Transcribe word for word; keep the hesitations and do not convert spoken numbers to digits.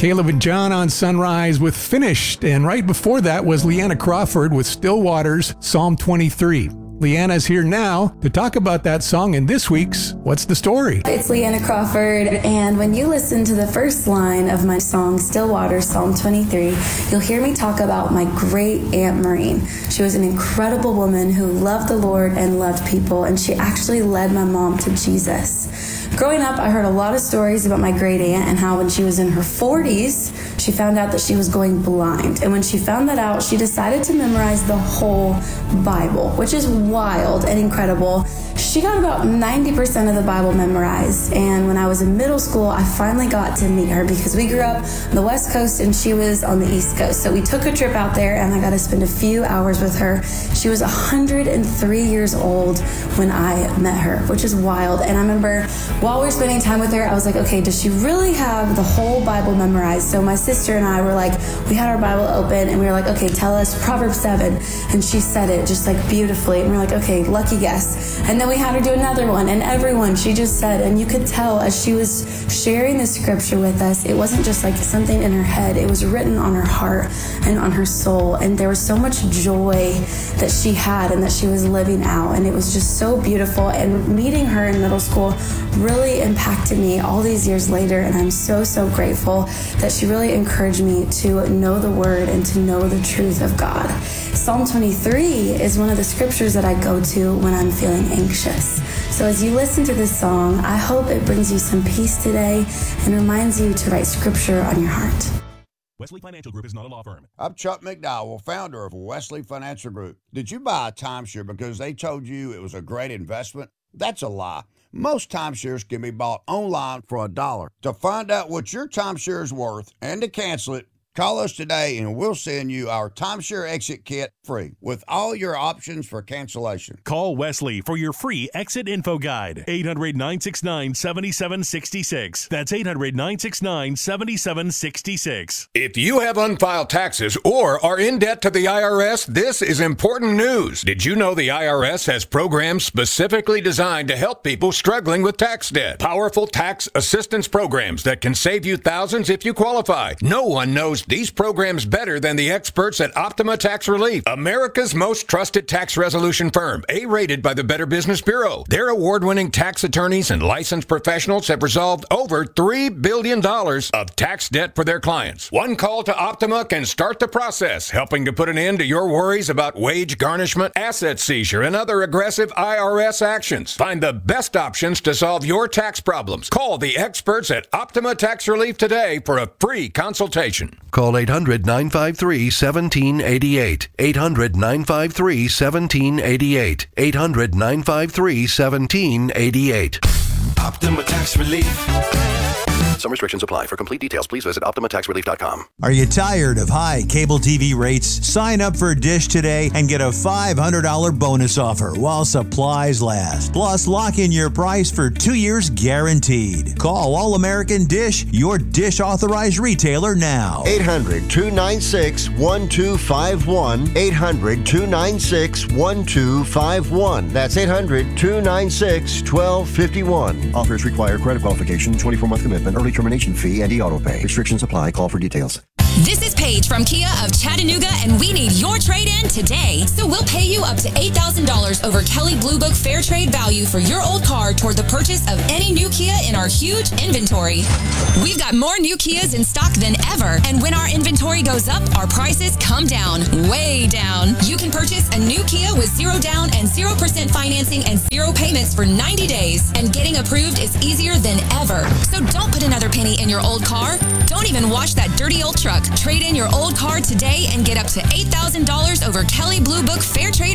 Caleb and John on Sunrise with Finished, and right before that was Leanna Crawford with Still Waters, Psalm twenty-three. Leanna's here now to talk about that song in this week's What's the Story? It's Leanna Crawford, and when you listen to the first line of my song, Still Waters, Psalm twenty-three, you'll hear me talk about my great Aunt Maureen. She was an incredible woman who loved the Lord and loved people, and she actually led my mom to Jesus. Growing up, I heard a lot of stories about my great aunt and how when she was in her forties, she found out that she was going blind. And when she found that out, she decided to memorize the whole Bible, which is wild and incredible. She got about ninety percent of the Bible memorized. And when I was in middle school, I finally got to meet her because we grew up on the West Coast and she was on the East Coast. So we took a trip out there and I got to spend a few hours with her. She was one hundred three years old when I met her, which is wild. And I remember while we were spending time with her, I was like, okay, does she really have the whole Bible memorized? So my sister and I were like, we had our Bible open and we were like, okay, tell us Proverbs seven. And she said it just like beautifully. And we were like, okay, lucky guess. And then we had her do another one, and every one she just said, and you could tell as she was sharing the scripture with us, it wasn't just like something in her head, it was written on her heart and on her soul, and there was so much joy that she had and that she was living out, and it was just so beautiful. And meeting her in middle school really impacted me all these years later, and I'm so, so grateful that she really encouraged me to know the word and to know the truth of God. Psalm twenty-three is one of the scriptures that I go to when I'm feeling anxious. So as you listen to this song, I hope it brings you some peace today and reminds you to write scripture on your heart. Wesley Financial Group is not a law firm. I'm Chuck McDowell, founder of Wesley Financial Group. Did you buy a timeshare because they told you it was a great investment? That's a lie. Most timeshares can be bought online for a dollar. To find out what your timeshare is worth and to cancel it, call us today and we'll send you our timeshare exit kit free with all your options for cancellation. Call Wesley for your free exit info guide. eight hundred, nine six nine, seven seven six six. That's eight hundred, nine six nine, seven seven six six. If you have unfiled taxes or are in debt to the I R S, this is important news. Did you know the I R S has programs specifically designed to help people struggling with tax debt? Powerful tax assistance programs that can save you thousands if you qualify. No one knows these programs better than the experts at Optima Tax Relief, America's most trusted tax resolution firm, A-rated by the Better Business Bureau. Their award-winning tax attorneys and licensed professionals have resolved over three billion dollars of tax debt for their clients. One call to Optima can start the process, helping to put an end to your worries about wage garnishment, asset seizure, and other aggressive I R S actions. Find the best options to solve your tax problems. Call the experts at Optima Tax Relief today for a free consultation. Call eight hundred, nine five three, one seven eight eight. eight hundred, nine five three, one seven eight eight. eight hundred, nine five three, one seven eight eight. Optima Tax Relief. Some restrictions apply. For complete details, please visit optima tax relief dot com. Are you tired of high cable T V rates? Sign up for Dish today and get a five hundred dollars bonus offer while supplies last. Plus, lock in your price for two years guaranteed. Call All American Dish, your Dish authorized retailer now. eight hundred, two nine six, one two five one. eight hundred, two nine six, one two five one. That's eight hundred, two nine six, one two five one. Offers require credit qualification, twenty-four month commitment, early termination fee, and e-auto pay. Restrictions apply. Call for details. This is Paige from Kia of Chattanooga, and we need your trade-in today. So we'll pay you up to eight thousand dollars over Kelley Blue Book Fair Trade value for your old car toward the purchase of any new Kia in our huge inventory. We've got more new Kias in stock than ever, and when our inventory goes up, our prices come down, way down. You can purchase a new Kia with zero down and zero percent financing and zero payments for ninety days, and getting approved is easier than ever. So don't put another penny in your old car. Don't even wash that dirty old truck. Trade in your old car today and get up to eight thousand dollars over Kelley Blue Book Fair Trade